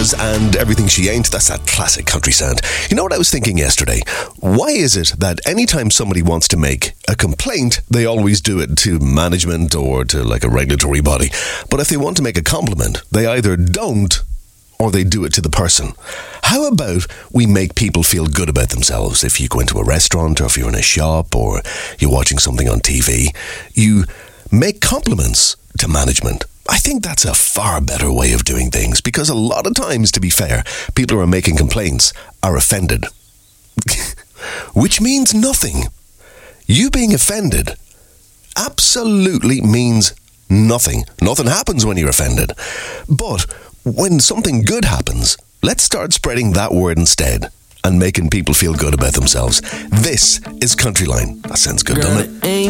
is and everything she ain't. That's that classic country sound. You know what I was thinking yesterday? Why is it that anytime somebody wants to make a complaint, they always do it to management or to like a regulatory body? But if they want to make a compliment, they either don't or they do it to the person. How about we make people feel good about themselves? If you go into a restaurant or if you're in a shop or you're watching something on TV, you make compliments to management. I think that's a far better way of doing things, because a lot of times, to be fair, people who are making complaints are offended. Which means nothing. You being offended absolutely means nothing. Nothing happens when you're offended. But when something good happens, let's start spreading that word instead and making people feel good about themselves. This is Countryline. That sounds good, doesn't it?